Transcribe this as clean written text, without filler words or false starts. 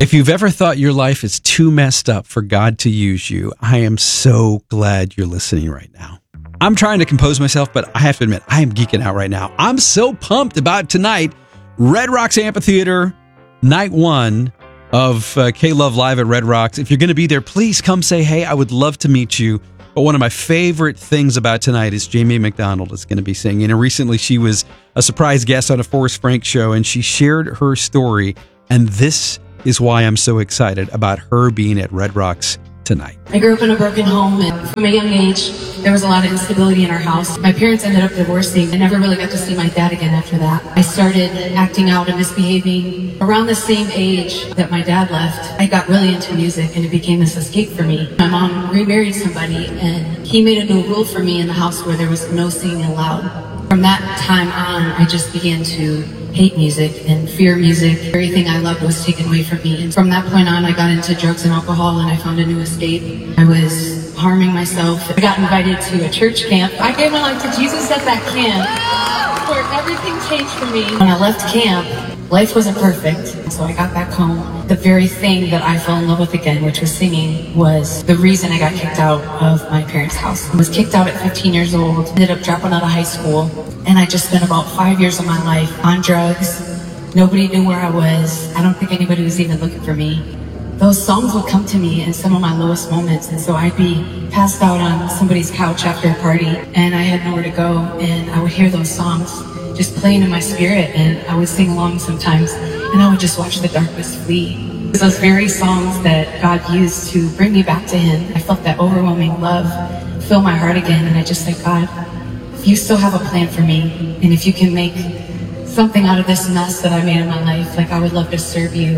If you've ever thought your life is too messed up for God to use you, I am so glad you're listening right now. I'm trying to compose myself, but I have to admit, I am geeking out right now. I'm so pumped about tonight. Red Rocks Amphitheater, night one of K-Love Live at Red Rocks. If you're going to be there, please come say hey. I would love to meet you. But one of my favorite things about tonight is Jamie McDonald is going to be singing. And recently she was a surprise guest on a Forrest Frank show, and she shared her story. And this is why I'm so excited about her being at Red Rocks tonight. I grew up in a broken home, and from a young age, there was a lot of instability in our house. My parents ended up divorcing. I never really got to see my dad again after that. I started acting out and misbehaving around the same age that my dad left. I got really into music, and it became this escape for me. My mom remarried somebody, and he made a new rule for me in the house where there was no singing aloud. From that time on, I just began to hate music and fear music. Everything I loved was taken away from me. And from that point on, I got into drugs and alcohol, and I found a new escape. I was harming myself. I got invited to a church camp. I gave my life to Jesus at that camp, where everything changed for me. When I left camp, life wasn't perfect. So I got back home. The very thing that I fell in love with again, which was singing, was the reason I got kicked out of my parents' house. I was kicked out at 15 years old, ended up dropping out of high school, and I just spent about 5 years of my life on drugs. Nobody knew where I was. I don't think anybody was even looking for me. Those songs would come to me in some of my lowest moments, and so I'd be passed out on somebody's couch after a party, and I had nowhere to go, and I would hear those songs just playing in my spirit, and I would sing along sometimes, and I would just watch the darkness flee. It was those very songs that God used to bring me back to Him. I felt that overwhelming love fill my heart again, and I just said, God, if you still have a plan for me, and if you can make something out of this mess that I made in my life, like, I would love to serve you.